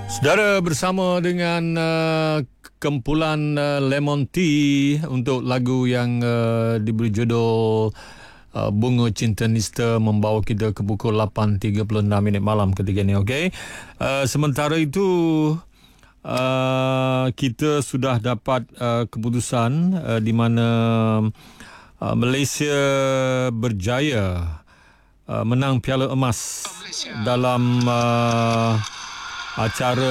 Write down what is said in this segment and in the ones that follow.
Saudara, bersama dengan kumpulan Lemon Tea untuk lagu yang diberi judul Bunga Cinta Nista, membawa kita ke pukul 8.36 malam ketika ini. Okay? Sementara itu kita sudah dapat keputusan di mana Malaysia berjaya menang Piala Emas dalam acara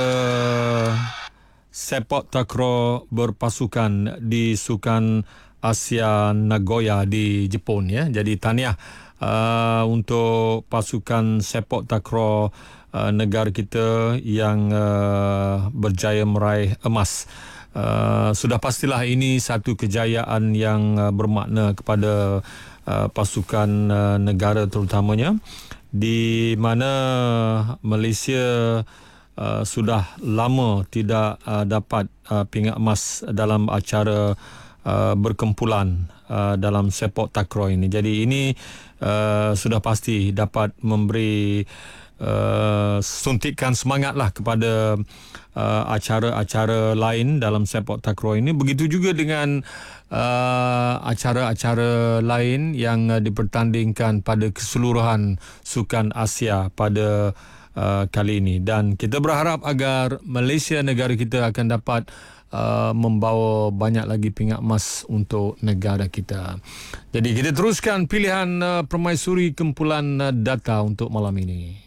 sepak takraw berpasukan di Sukan Asia Nagoya di Jepun, ya. Jadi tahniah untuk pasukan sepak takraw negara kita yang berjaya meraih emas. Sudah pastilah ini satu kejayaan yang bermakna kepada pasukan negara terutamanya, di mana Malaysia sudah lama tidak dapat pingat emas dalam acara berkumpulan dalam sepak takraw ini. Jadi ini sudah pasti dapat memberi suntikan semangatlah kepada acara-acara lain dalam sepak takraw ini. Begitu juga dengan acara-acara lain yang dipertandingkan pada keseluruhan Sukan Asia pada kali ini, dan kita berharap agar Malaysia, negara kita, akan dapat membawa banyak lagi pingat emas untuk negara kita. Jadi kita teruskan pilihan permaisuri kumpulan Data untuk malam ini.